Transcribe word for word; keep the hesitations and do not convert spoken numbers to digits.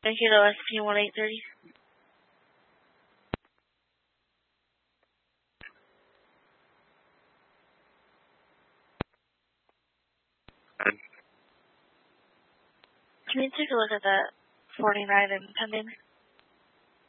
Thank you, S P one eight thirty. Can you take a look at that forty-nine and pending?